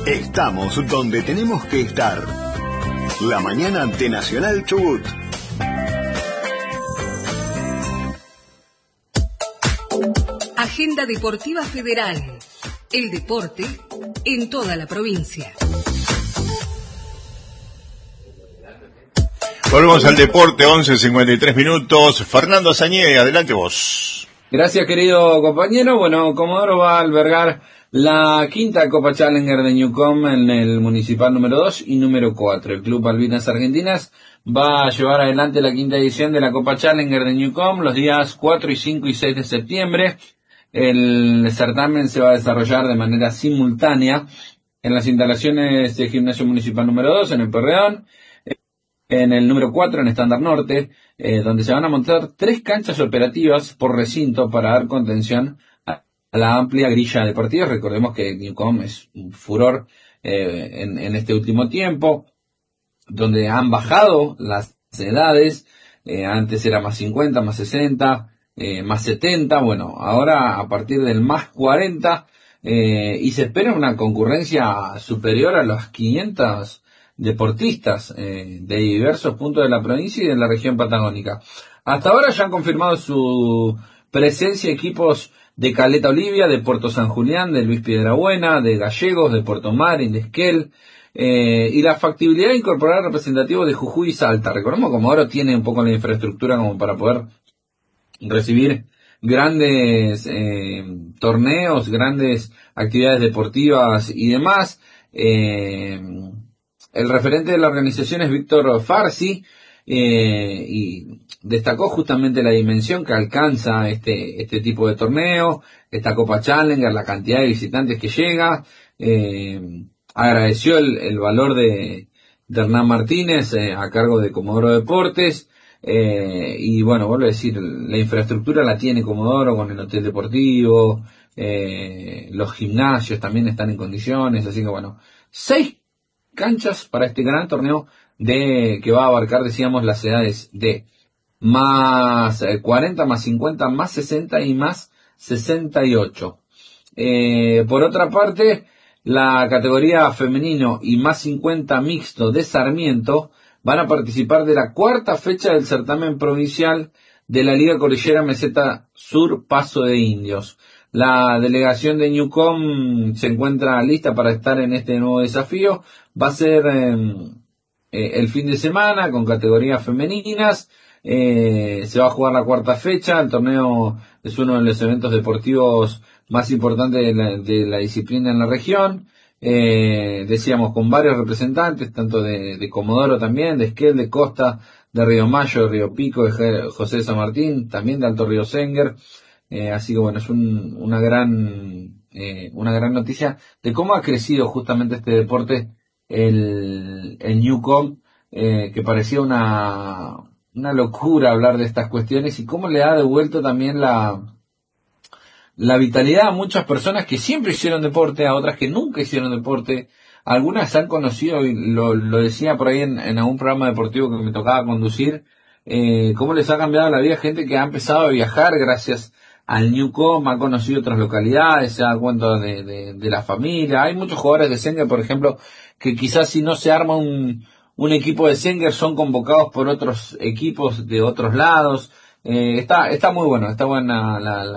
Estamos donde tenemos que estar. La mañana ante Nacional Chubut. Agenda Deportiva Federal. El deporte en toda la provincia. Volvemos al deporte, 11:53 minutos. Fernando Sañé, adelante vos. Gracias, querido compañero. Bueno, Comodoro va a albergar la quinta Copa Challenger de Newcom en el municipal número 2 y número 4. El Club Malvinas Argentinas va a llevar adelante la quinta edición de la Copa Challenger de Newcom los días 4 y 5 y 6 de septiembre. El certamen se va a desarrollar de manera simultánea en las instalaciones del Gimnasio Municipal número 2 en el Perreón, en el número 4 en Estándar Norte, donde se van a montar 3 canchas operativas por recinto para dar contención a la amplia grilla deportiva. Recordemos que Newcom es un furor en este último tiempo, donde han bajado las edades. Antes era más 50, más 60, más 70, bueno, ahora a partir del más 40, y se espera una concurrencia superior a los 500 deportistas de diversos puntos de la provincia y de la región patagónica. Hasta ahora ya han confirmado su presencia equipos de Caleta Olivia, de Puerto San Julián, de Luis Piedrabuena, de Gallegos, de Puerto Madryn, de Esquel, y la factibilidad de incorporar representativos de Jujuy y Salta. Recordemos que Comodoro tiene un poco la infraestructura como para poder recibir grandes torneos, grandes actividades deportivas y demás. El referente de la organización es Víctor Farsi, y destacó justamente la dimensión que alcanza este tipo de torneo, esta Copa Challenger, la cantidad de visitantes que llega. Agradeció el valor de Hernán Martínez a cargo de Comodoro Deportes, y bueno, vuelvo a decir, la infraestructura la tiene Comodoro con el hotel deportivo, los gimnasios también están en condiciones, así que bueno, 6 canchas para este gran torneo que va a abarcar, decíamos, las edades de más 40, más 50, más 60 y más 68. Por otra parte, la categoría femenino y más 50 mixto de Sarmiento van a participar de la 4ª fecha del certamen provincial de la Liga Cordillera Meseta Sur Paso de Indios. La delegación de Newcom se encuentra lista para estar en este nuevo desafío. Va a ser el fin de semana con categorías femeninas. Se va a jugar la 4ª fecha. El torneo es uno de los eventos deportivos más importantes de la disciplina en la región. Decíamos, con varios representantes, tanto de Comodoro también, de Esquel, de Costa, de Río Mayo, de Río Pico, de José de San Martín, también de Alto Río Senger. Así que bueno, es una gran noticia de cómo ha crecido justamente este deporte, el Newcom, que parecía una locura hablar de estas cuestiones, y cómo le ha devuelto también la vitalidad a muchas personas que siempre hicieron deporte, a otras que nunca hicieron deporte. Algunas han conocido, y lo decía por ahí en algún programa deportivo que me tocaba conducir, cómo les ha cambiado la vida a gente que ha empezado a viajar gracias al Newcom, ha conocido otras localidades, se da cuenta de la familia. Hay muchos jugadores de Senger, por ejemplo, que quizás si no se arma un equipo de Senger son convocados por otros equipos de otros lados. Está muy bueno, está buena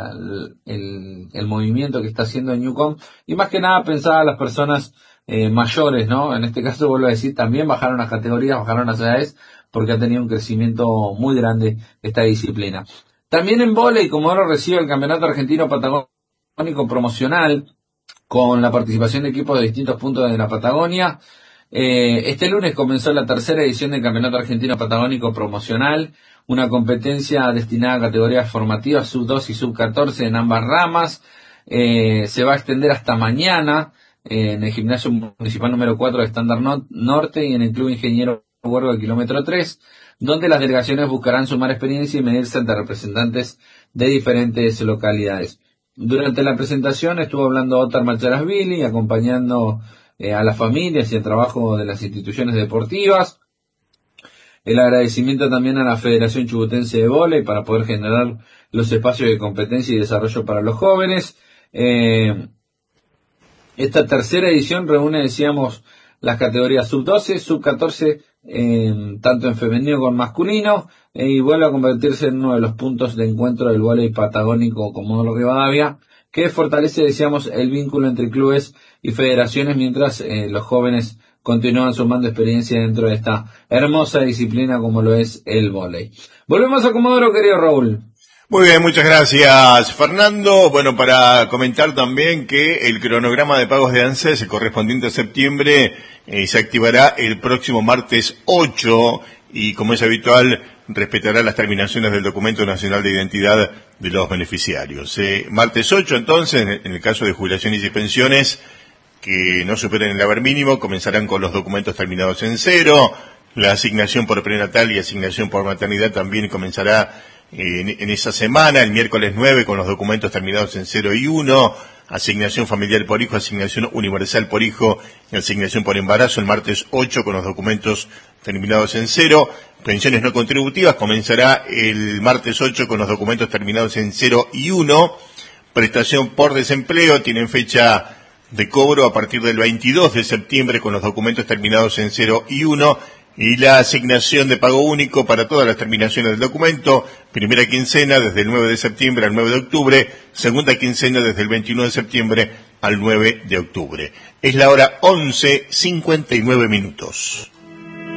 el movimiento que está haciendo el Newcom, y más que nada pensaba a las personas mayores, ¿no? En este caso, vuelvo a decir, también bajaron las categorías, bajaron las edades, porque ha tenido un crecimiento muy grande esta disciplina. También en vóley, Comodoro recibe el Campeonato Argentino Patagónico Promocional, con la participación de equipos de distintos puntos de la Patagonia. Este lunes comenzó la 3ª edición del Campeonato Argentino Patagónico Promocional, una competencia destinada a categorías formativas sub-2 y sub-14 en ambas ramas. Se va a extender hasta mañana en el Gimnasio Municipal número 4 de Estándar Norte y en el Club Ingeniero Huergo de Kilómetro 3, donde las delegaciones buscarán sumar experiencia y medirse ante representantes de diferentes localidades. Durante la presentación estuvo hablando Otar Macharasvili, acompañando a las familias y el trabajo de las instituciones deportivas. El agradecimiento también a la Federación Chubutense de Vóley para poder generar los espacios de competencia y desarrollo para los jóvenes. Esta tercera edición reúne, decíamos, las categorías sub-12, sub-14, tanto en femenino como en masculino, y vuelve a convertirse en uno de los puntos de encuentro del vóley patagónico Comodoro Rivadavia, que fortalece, decíamos, el vínculo entre clubes y federaciones, mientras los jóvenes continúan sumando experiencia dentro de esta hermosa disciplina como lo es el vóley. Volvemos a Comodoro, querido Raúl. Muy bien, muchas gracias, Fernando. Bueno, para comentar también que el cronograma de pagos de ANSES, el correspondiente a septiembre, se activará el próximo martes 8 y, como es habitual, respetará las terminaciones del Documento Nacional de Identidad de los beneficiarios. Martes 8, entonces, en el caso de jubilaciones y pensiones que no superen el haber mínimo, comenzarán con los documentos terminados en 0. La asignación por prenatal y asignación por maternidad también comenzará en esa semana, el miércoles 9 con los documentos terminados en 0 y 1, asignación familiar por hijo, asignación universal por hijo y asignación por embarazo el martes 8 con los documentos terminados en 0, pensiones no contributivas comenzará el martes 8 con los documentos terminados en 0 y 1, prestación por desempleo tienen fecha de cobro a partir del 22 de septiembre con los documentos terminados en 0 y 1, y la asignación de pago único para todas las terminaciones del documento, primera quincena desde el 9 de septiembre al 9 de octubre, segunda quincena desde el 21 de septiembre al 9 de octubre. Es la hora 11:59.